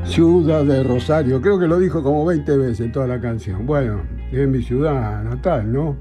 Ciudad de Rosario, creo que lo dijo como 20 veces en toda la canción. Bueno, es mi ciudad natal, ¿no?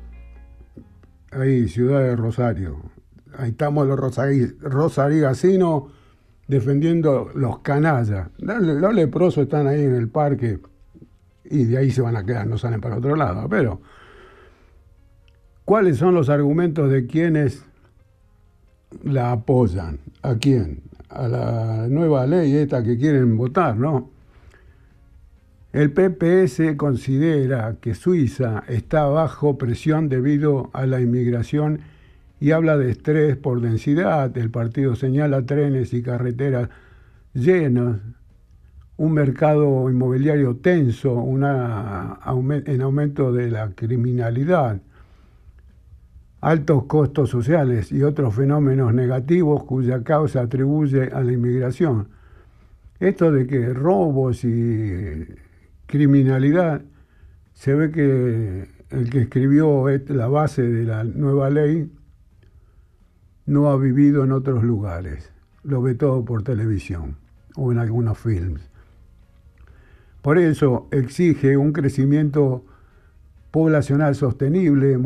Ahí, Ciudad de Rosario. Ahí estamos los rosarigasinos defendiendo los canallas. Los leprosos están ahí en el parque y de ahí se van a quedar, no salen para otro lado. Pero, ¿cuáles son los argumentos de quienes la apoyan? ¿A quién? A la nueva ley esta que quieren votar, ¿no? El PPS considera que Suiza está bajo presión debido a la inmigración y habla de estrés por densidad. El partido señala trenes y carreteras llenos, un mercado inmobiliario tenso, en aumento de la criminalidad, altos costos sociales y otros fenómenos negativos cuya causa atribuye a la inmigración. Esto de que robos y criminalidad, se ve que el que escribió la base de la nueva ley no ha vivido en otros lugares, lo ve todo por televisión o en algunos films. Por eso exige un crecimiento poblacional sostenible.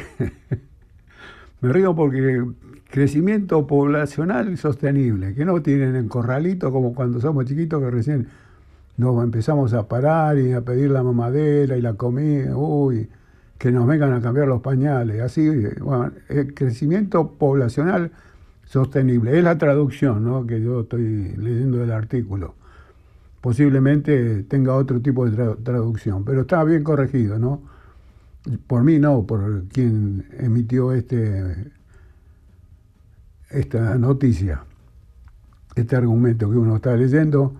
Me río porque crecimiento poblacional sostenible, que no tienen en corralito como cuando somos chiquitos que recién nos empezamos a parar y a pedir la mamadera y la comida, que nos vengan a cambiar los pañales, así, bueno, el crecimiento poblacional sostenible, es la traducción, ¿no?, que yo estoy leyendo del artículo. Posiblemente tenga otro tipo de traducción, pero está bien corregido, ¿no? Por mí no, por quien emitió esta noticia, este argumento que uno está leyendo.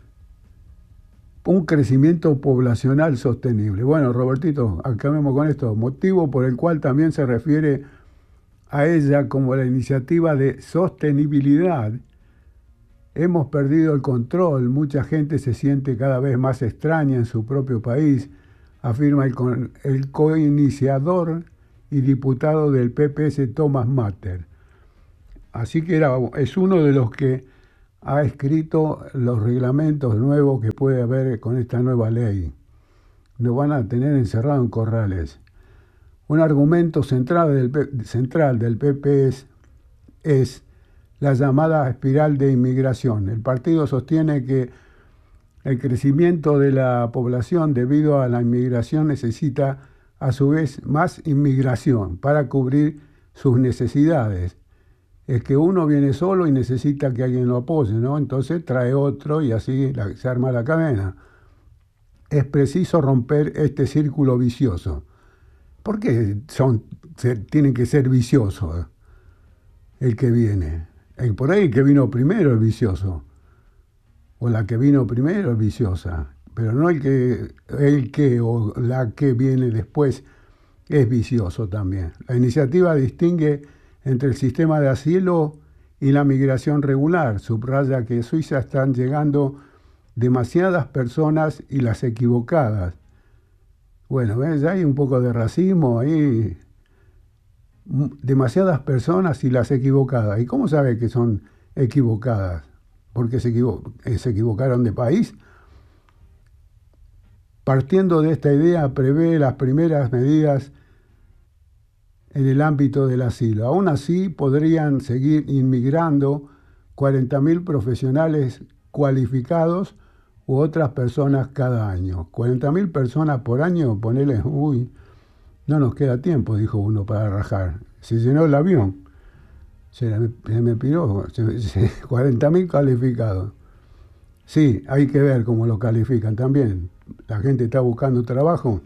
Un crecimiento poblacional sostenible. Bueno, Robertito, acabemos con esto. Motivo por el cual también se refiere a ella como la iniciativa de sostenibilidad. Hemos perdido el control, mucha gente se siente cada vez más extraña en su propio país, afirma el coiniciador y diputado del PPS Thomas Matter. Así que es uno de los que ha escrito los reglamentos nuevos que puede haber con esta nueva ley. Nos van a tener encerrados en corrales. Un argumento central del PPS es la llamada espiral de inmigración. El partido sostiene que el crecimiento de la población debido a la inmigración necesita a su vez más inmigración para cubrir sus necesidades. Es que uno viene solo y necesita que alguien lo apoye, ¿no? Entonces trae otro y así se arma la cadena. Es preciso romper este círculo vicioso. ¿Por qué tienen que ser viciosos el que viene? Por ahí el que vino primero es vicioso. O la que vino primero es viciosa. Pero no el que o la que viene después es vicioso también. La iniciativa distingue entre el sistema de asilo y la migración regular. Subraya que en Suiza están llegando demasiadas personas y las equivocadas. Bueno, ¿ves? Hay un poco de racismo ahí. Demasiadas personas y las equivocadas. ¿Y cómo sabe que son equivocadas? ¿Porque se equivocaron de país? Partiendo de esta idea, prevé las primeras medidas en el ámbito del asilo. Aún así, podrían seguir inmigrando 40.000 profesionales cualificados u otras personas cada año. 40.000 personas por año, ponele, no nos queda tiempo, dijo uno, para rajar. Se llenó el avión, se me piró, 40.000 calificados. Sí, hay que ver cómo lo califican también. La gente está buscando trabajo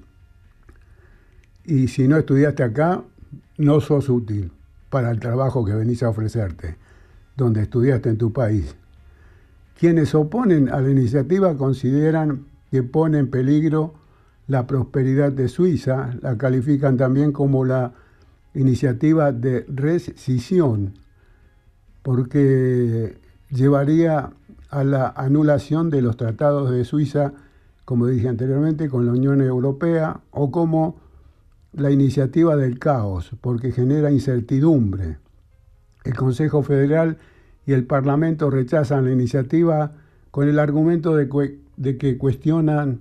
y si no estudiaste acá, no sos útil para el trabajo que venís a ofrecerte, donde estudiaste en tu país. Quienes se oponen a la iniciativa consideran que pone en peligro la prosperidad de Suiza, la califican también como la iniciativa de rescisión, porque llevaría a la anulación de los tratados de Suiza, como dije anteriormente, con la Unión Europea, o como la iniciativa del caos, porque genera incertidumbre. El Consejo Federal y el Parlamento rechazan la iniciativa con el argumento de que cuestionan...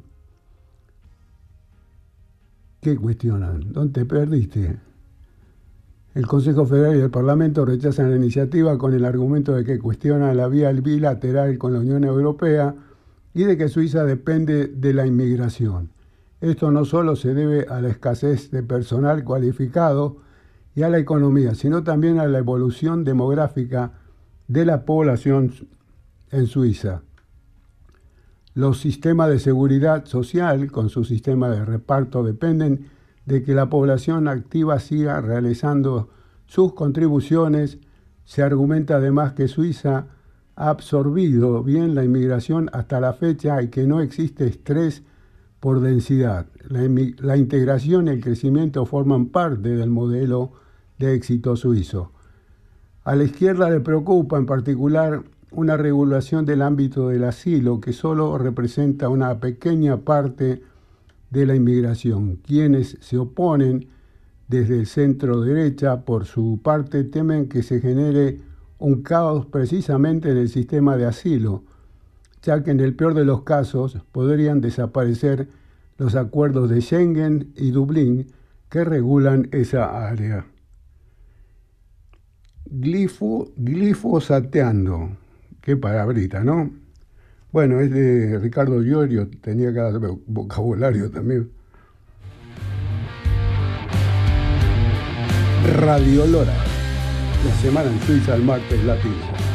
¿Qué cuestionan? ¿Dónde te perdiste? El Consejo Federal y el Parlamento rechazan la iniciativa con el argumento de que cuestionan la vía bilateral con la Unión Europea y de que Suiza depende de la inmigración. Esto no solo se debe a la escasez de personal cualificado y a la economía, sino también a la evolución demográfica de la población en Suiza. Los sistemas de seguridad social, con su sistema de reparto, dependen de que la población activa siga realizando sus contribuciones. Se argumenta además que Suiza ha absorbido bien la inmigración hasta la fecha y que no existe estrés por densidad. La integración y el crecimiento forman parte del modelo de éxito suizo. A la izquierda le preocupa en particular una regulación del ámbito del asilo que solo representa una pequeña parte de la inmigración. Quienes se oponen desde el centro derecha, por su parte, temen que se genere un caos precisamente en el sistema de asilo, ya que en el peor de los casos podrían desaparecer los acuerdos de Schengen y Dublín que regulan esa área. Glifosateando. Qué palabrita, ¿no? Bueno, es de Ricardo Iorio, tenía cada vocabulario también. Radio Lora, la semana en Suiza, el martes latino.